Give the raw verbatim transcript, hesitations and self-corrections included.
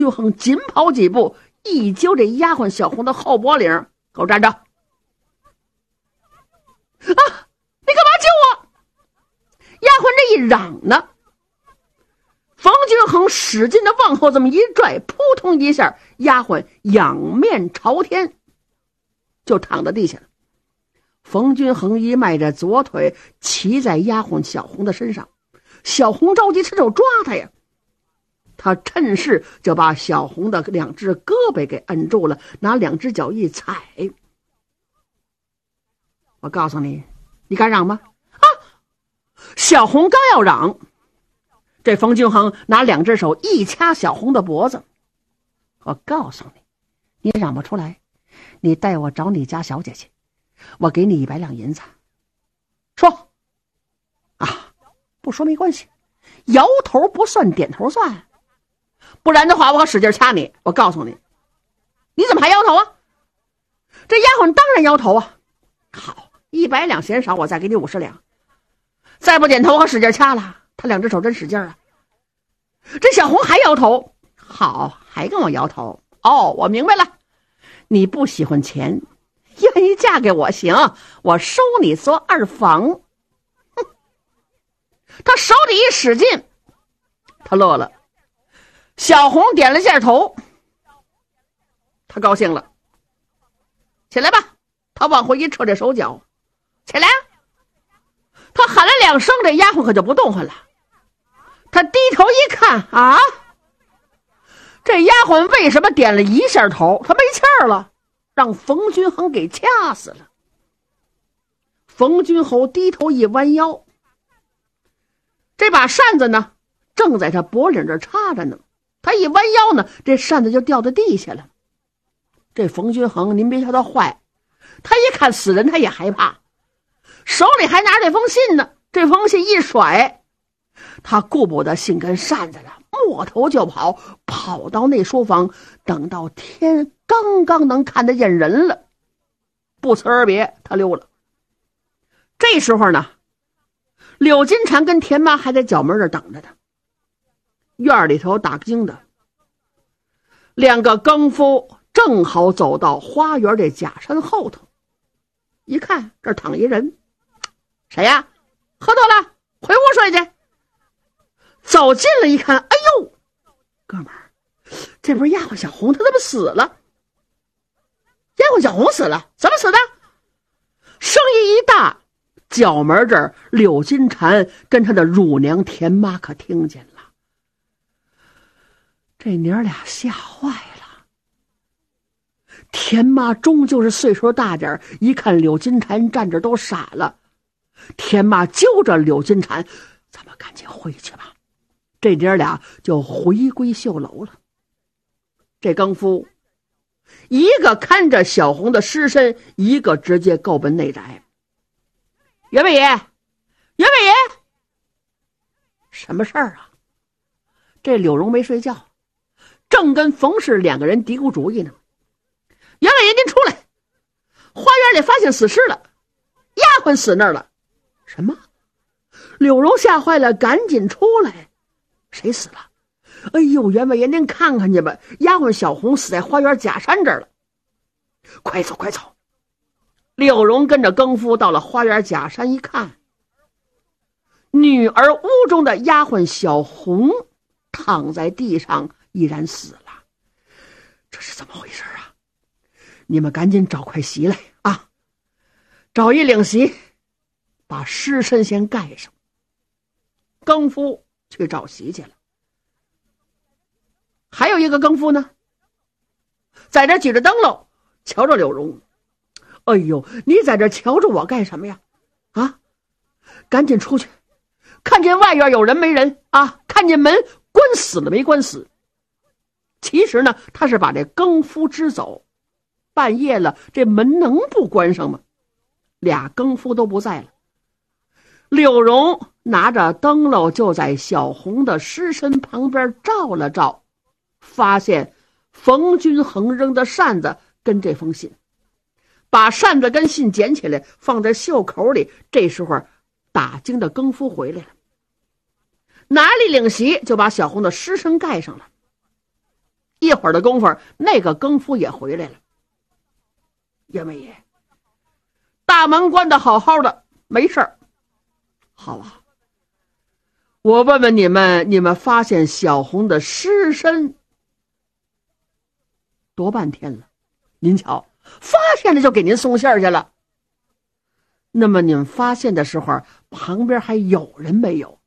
又横紧跑几步，一揪这丫鬟小红的后脖领，给我站着！啊，你干嘛救我？丫鬟这一嚷呢，冯君衡使劲的往后这么一拽，扑通一下，丫鬟仰面朝天就躺在地下了。冯君衡一迈着左腿骑在丫鬟小红的身上，小红着急伸手抓他呀，他趁势就把小红的两只胳膊给摁住了，拿两只脚一踩。我告诉你，你敢嚷吗？啊！小红刚要嚷，这冯君衡拿两只手一掐小红的脖子。我告诉你，你嚷不出来，你带我找你家小姐去，我给你一百两银子。说啊，不说没关系，摇头不算，点头算，不然的话我可使劲掐你。我告诉你，你怎么还摇头啊？这丫鬟当然摇头啊。好，一百两嫌少，我再给你五十两。再不点头，我使劲掐了。他两只手真使劲啊。这小红还摇头。好，还跟我摇头。哦，我明白了，你不喜欢钱，愿意嫁给我行，我收你做二房。哼！他手里一使劲，他乐了。小红点了下头，他高兴了。起来吧！他往回一撤这手脚，起来！他喊了两声，这丫鬟可就不动弹了。他低头一看啊，这丫鬟为什么点了一下头？他没气儿了，让冯君衡给掐死了。冯君衡低头一弯腰，这把扇子呢正在他脖领这插着呢，他一弯腰呢，这扇子就掉到地下了。这冯君衡您别瞧他坏，他一看死人他也害怕，手里还拿这封信呢，这封信一甩，他顾不得信跟扇子了，摸头就跑，跑到那书房，等到天刚刚能看得见人了，不辞而别，他溜了。这时候呢，柳金蝉跟田妈还在角门这等着他。院里头打更的，两个更夫正好走到花园这假山后头，一看这儿躺一人，谁呀？喝多了，回屋睡去。走近了一看，哎呦，哥们儿，这不是丫鬟小红，她怎么死了？丫鬟小红死了，怎么死的？声音一大，角门这儿柳金蝉跟她的乳娘田妈可听见了。这娘俩吓坏了。田妈终究是岁数大点，一看柳金蝉站着都傻了。田妈揪着柳金蝉，咱们赶紧回去吧。这娘俩就回归绣楼了。这更夫一个看着小红的尸身，一个直接够奔内宅。袁伟爷，袁伟爷，什么事儿啊？这柳荣没睡觉，正跟冯氏两个人嘀咕主意呢。袁伟爷，您出来！花园里发现死尸了，丫鬟死那儿了。什么？柳荣吓坏了，赶紧出来。谁死了？哎呦，袁伟爷，您看看去吧，丫鬟小红死在花园假山这儿了。快走，快走！柳荣跟着更夫到了花园假山，一看，女儿屋中的丫鬟小红躺在地上，依然死了。这是怎么回事啊？你们赶紧找块席来啊！找一领席，把尸身先盖上。更夫去找席去了。还有一个更夫呢，在这举着灯笼，瞧着柳荣。哎呦，你在这瞧着我干什么呀？啊，赶紧出去，看见外院有人没人啊？看见门关死了没关死？其实呢，他是把这更夫支走。半夜了，这门能不关上吗？俩更夫都不在了。柳荣拿着灯笼就在小红的尸身旁边照了照，发现冯君衡扔的扇子跟这封信，把扇子跟信捡起来放在袖口里。这时候打更的更夫回来了，拿了领席就把小红的尸身盖上了。 会儿的功夫，那个更夫也回来了。阎王爷，大门关得好好的，没事儿。好啊，我问问你们，你们发现小红的尸身多半天了？您瞧，发现了就给您送信儿去了。那么你们发现的时候，旁边还有人没有？